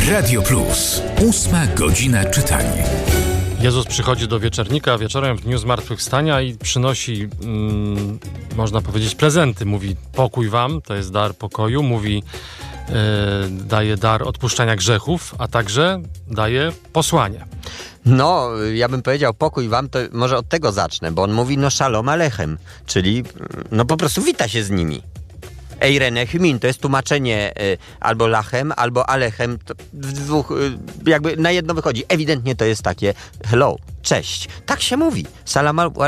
Radio Plus. 8 godzina czytania. Jezus przychodzi do wieczernika wieczorem w dniu zmartwychwstania i przynosi, można powiedzieć, prezenty. Mówi pokój wam, to jest dar pokoju. Mówi, daje dar odpuszczania grzechów, a także daje posłanie. No, ja bym powiedział pokój wam, to może od tego zacznę, bo on mówi shalom alechem, czyli po prostu wita się z nimi. Eirene hymin, to jest tłumaczenie albo lachem, albo alechem, to w dwóch, jakby na jedno wychodzi. Ewidentnie to jest takie hello, cześć. Tak się mówi. Salam